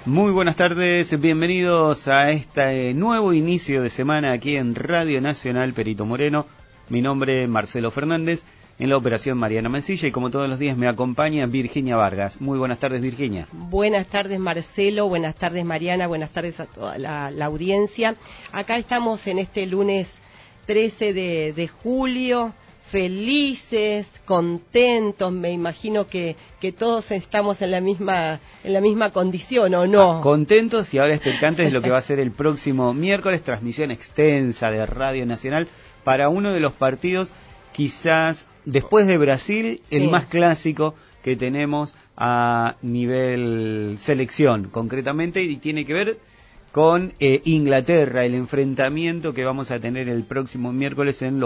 Muy buenas tardes, bienvenidos a este nuevo inicio de semana aquí en Radio Nacional Perito Moreno. Mi nombre es Marcelo Fernández, en la operación Mariana Mancilla, y como todos los días me acompaña Virginia Vargas. Muy buenas tardes, Virginia. Buenas tardes, Marcelo, buenas tardes, Mariana, buenas tardes a toda la audiencia. Acá estamos en este lunes 13 de julio, felices, contentos. Me imagino que todos estamos en la misma condición, ¿o no? Contentos y ahora expectantes de lo que va a ser el próximo miércoles, transmisión extensa de Radio Nacional para uno de los partidos, quizás después de Brasil, sí, el más clásico que tenemos a nivel selección, concretamente, y tiene que ver con Inglaterra, el enfrentamiento que vamos a tener el próximo miércoles en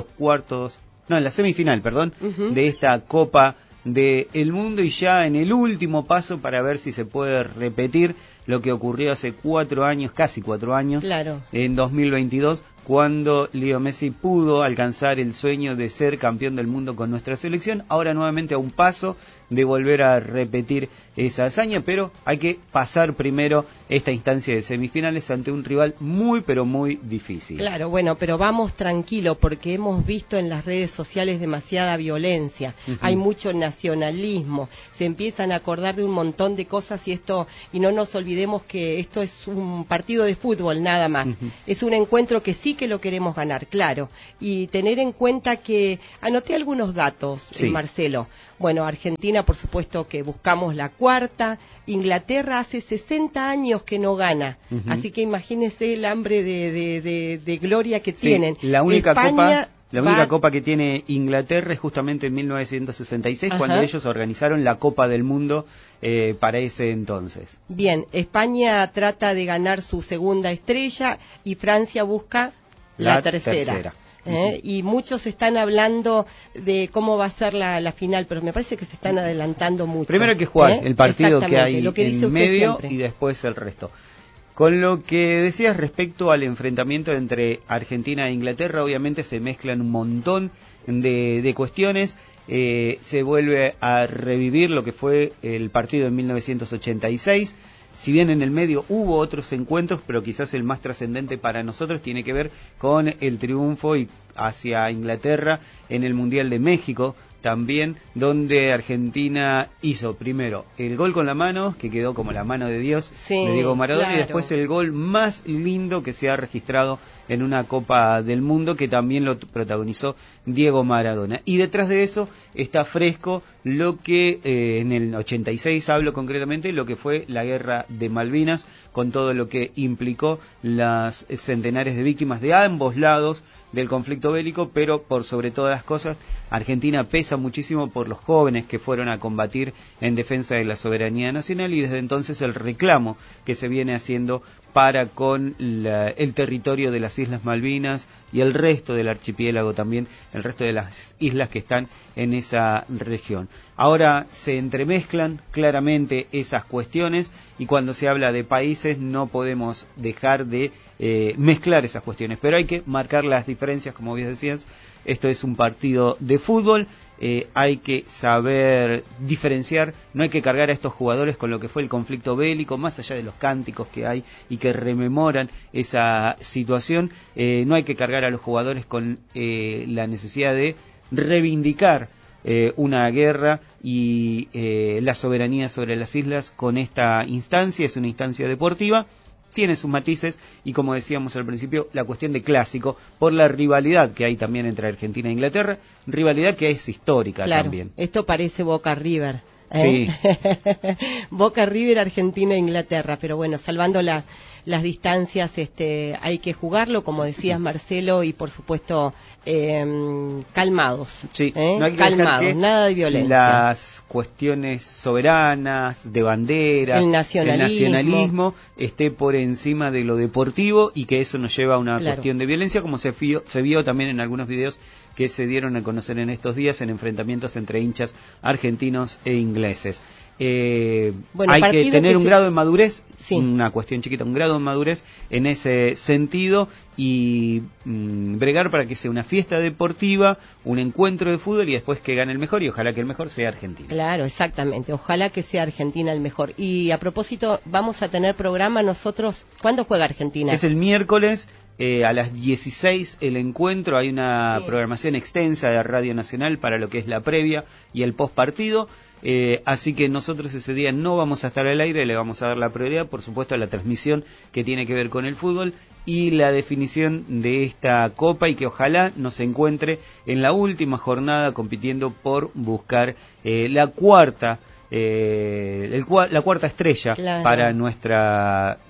la semifinal, de esta Copa del Mundo, y ya en el último paso para ver si se puede repetir lo que ocurrió hace casi 4 años, claro, en 2022, cuando Leo Messi pudo alcanzar el sueño de ser campeón del mundo con nuestra selección. Ahora nuevamente a un paso de volver a repetir esa hazaña, pero hay que pasar primero esta instancia de semifinales ante un rival muy, pero muy difícil. Claro, bueno, pero vamos tranquilo, porque hemos visto en las redes sociales demasiada violencia, hay mucho nacionalismo, se empiezan a acordar de un montón de cosas y no nos olvidemos que esto es un partido de fútbol nada más, es un encuentro que sí que lo queremos ganar, claro, y tener en cuenta que anoté algunos datos, sí, Marcelo. Bueno, Argentina, por supuesto que buscamos la cuarta. Inglaterra hace 60 años que no gana, así que imagínense el hambre de gloria que tienen. La única copa que tiene Inglaterra es justamente en 1966, cuando ellos organizaron la Copa del Mundo para ese entonces. Bien, España trata de ganar su segunda estrella y Francia busca la tercera. Y muchos están hablando de cómo va a ser la final, pero me parece que se están adelantando mucho. Primero hay que jugar el partido que hay en medio y después el resto. Con lo que decías respecto al enfrentamiento entre Argentina e Inglaterra, obviamente se mezclan un montón de cuestiones. Se vuelve a revivir lo que fue el partido en 1986. Si bien en el medio hubo otros encuentros, pero quizás el más trascendente para nosotros tiene que ver con el triunfo hacia Inglaterra en el Mundial de México, también, donde Argentina hizo primero el gol con la mano, que quedó como la mano de Dios, de Diego Maradona, claro, y después el gol más lindo que se ha registrado en una Copa del Mundo, que también lo protagonizó Diego Maradona. Y detrás de eso está fresco lo que en el 86 hablo concretamente, lo que fue la guerra de Malvinas, con todo lo que implicó las centenares de víctimas de ambos lados del conflicto bélico, pero por sobre todas las cosas, Argentina pesa muchísimo por los jóvenes que fueron a combatir en defensa de la soberanía nacional, y desde entonces el reclamo que se viene haciendo para con el territorio de las Islas Malvinas y el resto del archipiélago también, el resto de las islas que están en esa región. Ahora se entremezclan claramente esas cuestiones, y cuando se habla de países no podemos dejar de mezclar esas cuestiones, pero hay que marcar las diferencias, como bien decías. Esto es un partido de fútbol, hay que saber diferenciar, no hay que cargar a estos jugadores con lo que fue el conflicto bélico, más allá de los cánticos que hay y que rememoran esa situación. No hay que cargar a los jugadores con la necesidad de reivindicar una guerra y la soberanía sobre las islas con esta instancia. Es una instancia deportiva, tiene sus matices, y como decíamos al principio, la cuestión de clásico, por la rivalidad que hay también entre Argentina e Inglaterra, rivalidad que es histórica, claro, también. Esto parece Boca River. Sí. Boca River, Argentina e Inglaterra, pero bueno, salvando las distancias, hay que jugarlo, como decías, Marcelo, y por supuesto calmados, sí, no hay que calmados, nada de violencia. Las cuestiones soberanas, de bandera, el nacionalismo esté por encima de lo deportivo, y que eso nos lleva a una cuestión de violencia, como se vio también en algunos videos que se dieron a conocer en estos días en enfrentamientos entre hinchas argentinos e ingleses. Hay que tener un grado de madurez una cuestión chiquita, un grado de madurez en ese sentido y bregar para que sea una fiesta deportiva, un encuentro de fútbol y después que gane el mejor y ojalá que el mejor sea Argentina. Claro, exactamente, ojalá que sea Argentina el mejor. Y a propósito, vamos a tener programa nosotros, ¿cuándo juega Argentina? Es el miércoles. A las 16 el encuentro, hay una programación extensa de Radio Nacional para lo que es la previa y el post partido, así que nosotros ese día no vamos a estar al aire, le vamos a dar la prioridad, por supuesto, a la transmisión que tiene que ver con el fútbol y la definición de esta copa y que ojalá nos encuentre en la última jornada compitiendo por buscar la cuarta estrella para nuestra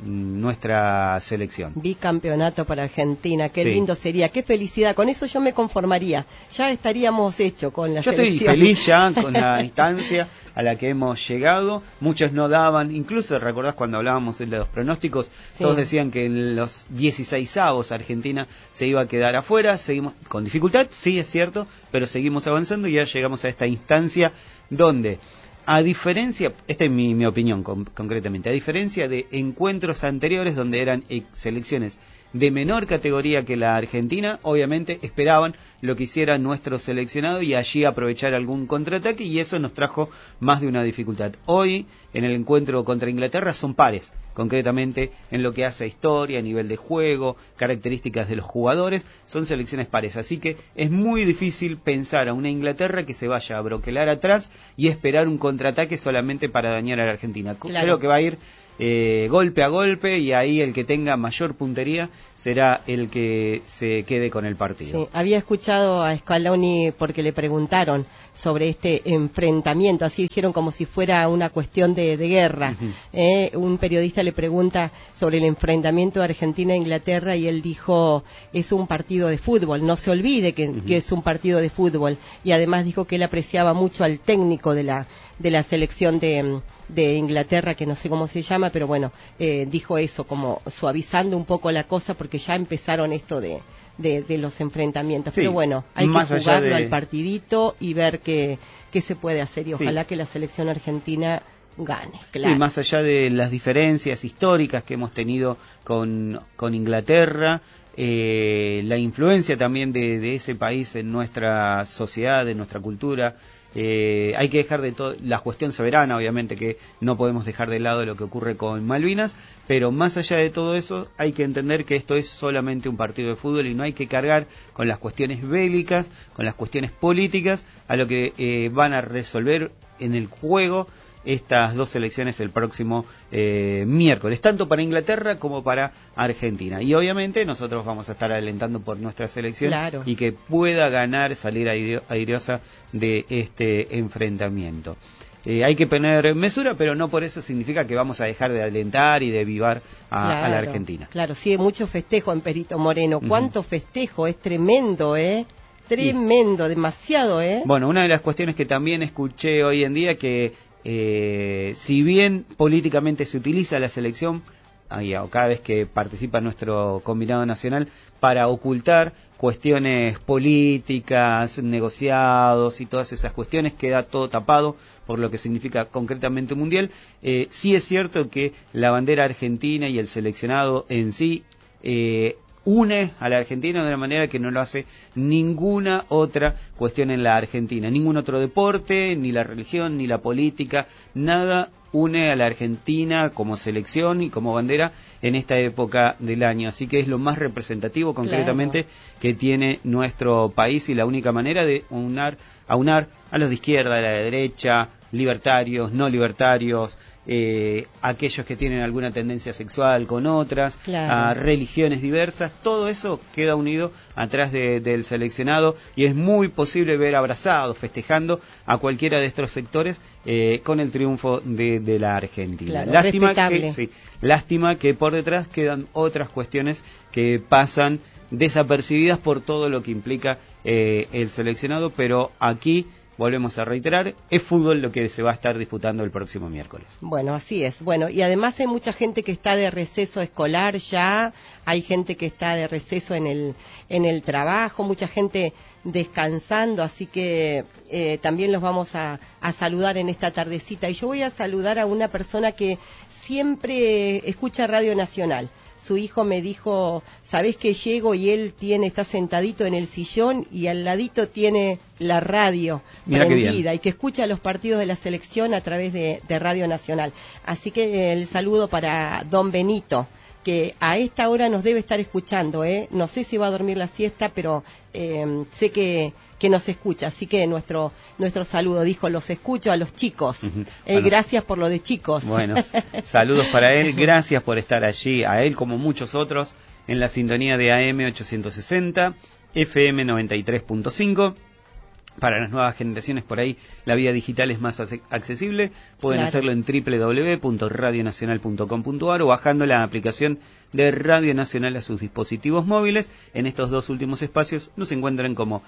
selección. Bicampeonato para Argentina, qué lindo sería, qué felicidad, con eso yo me conformaría, ya estaríamos hechos con la selección. Yo estoy feliz ya con la instancia a la que hemos llegado, muchos no daban, incluso recordás cuando hablábamos de los pronósticos, todos decían que en los 16avos Argentina se iba a quedar afuera, seguimos con dificultad, sí es cierto, pero seguimos avanzando y ya llegamos a esta instancia donde a diferencia, esta es mi opinión concretamente, a diferencia de encuentros anteriores donde eran selecciones de menor categoría que la Argentina, obviamente esperaban lo que hiciera nuestro seleccionado y allí aprovechar algún contraataque y eso nos trajo más de una dificultad. Hoy, en el encuentro contra Inglaterra, son pares, concretamente en lo que hace a historia, a nivel de juego, características de los jugadores, son selecciones pares, así que es muy difícil pensar a una Inglaterra que se vaya a broquelar atrás y esperar un contraataque solamente para dañar a la Argentina. Claro. Creo que va a ir golpe a golpe y ahí el que tenga mayor puntería será el que se quede con el partido. Sí, había escuchado a Scaloni porque le preguntaron sobre este enfrentamiento, así dijeron como si fuera una cuestión de guerra. Un periodista le pregunta sobre el enfrentamiento de Argentina e Inglaterra y él dijo, es un partido de fútbol, no se olvide que es un partido de fútbol, y además dijo que él apreciaba mucho al técnico de la selección de Inglaterra, que no sé cómo se llama, pero bueno, dijo eso, como suavizando un poco la cosa, porque ya empezaron esto de los enfrentamientos. Sí, pero bueno, hay que jugarlo al partidito y ver qué se puede hacer, y ojalá que la selección argentina gane. Claro. Sí, más allá de las diferencias históricas que hemos tenido con Inglaterra, la influencia también de ese país en nuestra sociedad, en nuestra cultura. Hay que dejar de todo la cuestión soberana, obviamente que no podemos dejar de lado lo que ocurre con Malvinas, pero más allá de todo eso hay que entender que esto es solamente un partido de fútbol y no hay que cargar con las cuestiones bélicas, con las cuestiones políticas, a lo que van a resolver en el juego estas dos selecciones el próximo miércoles, tanto para Inglaterra como para Argentina. Y obviamente nosotros vamos a estar alentando por nuestra selección y que pueda ganar, salir airosa de este enfrentamiento. Hay que poner mesura, pero no por eso significa que vamos a dejar de alentar y de vivar a la Argentina. Claro, sí, mucho festejo en Perito Moreno. ¿Cuánto festejo? Es tremendo, Tremendo, demasiado, Bueno, una de las cuestiones que también escuché hoy en día que si bien políticamente se utiliza la selección cada vez que participa nuestro combinado nacional para ocultar cuestiones políticas, negociados y todas esas cuestiones, queda todo tapado por lo que significa concretamente un mundial. Sí es cierto que la bandera argentina y el seleccionado en sí une a la Argentina de una manera que no lo hace ninguna otra cuestión en la Argentina, ningún otro deporte, ni la religión, ni la política, nada une a la Argentina como selección y como bandera en esta época del año, así que es lo más representativo concretamente que tiene nuestro país y la única manera de aunar a los de izquierda, a la de derecha, libertarios, no libertarios, aquellos que tienen alguna tendencia sexual con otras, a religiones diversas, todo eso queda unido atrás del seleccionado y es muy posible ver abrazados, festejando a cualquiera de estos sectores con el triunfo de la Argentina. Lástima que por detrás quedan otras cuestiones que pasan desapercibidas por todo lo que implica el seleccionado, pero aquí volvemos a reiterar, es fútbol lo que se va a estar disputando el próximo miércoles. Bueno, así es. Bueno, y además hay mucha gente que está de receso escolar ya, hay gente que está de receso en el trabajo, mucha gente descansando, así que también los vamos a saludar en esta tardecita. Y yo voy a saludar a una persona que siempre escucha Radio Nacional. Su hijo me dijo, ¿sabés que llego? Y él está sentadito en el sillón y al ladito tiene la radio prendida y que escucha los partidos de la selección a través de Radio Nacional. Así que el saludo para don Benito, que a esta hora nos debe estar escuchando, no sé si va a dormir la siesta, pero sé que nos escucha, así que nuestro saludo, dijo, los escucho a los chicos. Bueno, gracias por lo de chicos. Bueno, saludos para él, gracias por estar allí, a él como muchos otros, en la sintonía de AM 860, FM 93.5. Para las nuevas generaciones por ahí la vía digital es más accesible, pueden hacerlo en www.radionacional.com.ar o bajando la aplicación de Radio Nacional a sus dispositivos móviles. En estos dos últimos espacios nos encuentran como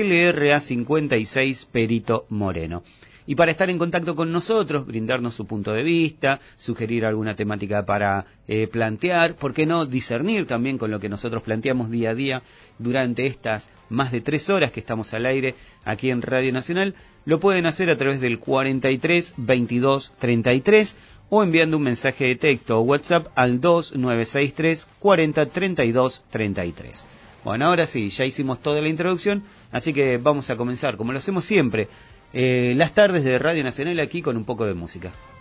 LRA56 Perito Moreno. Y para estar en contacto con nosotros, brindarnos su punto de vista, sugerir alguna temática para plantear, ¿por qué no discernir también con lo que nosotros planteamos día a día durante estas más de 3 horas que estamos al aire aquí en Radio Nacional? Lo pueden hacer a través del 43 22 33 o enviando un mensaje de texto o WhatsApp al 2963 40 32 33. Bueno, ahora sí, ya hicimos toda la introducción, así que vamos a comenzar, como lo hacemos siempre, las tardes de Radio Nacional aquí con un poco de música.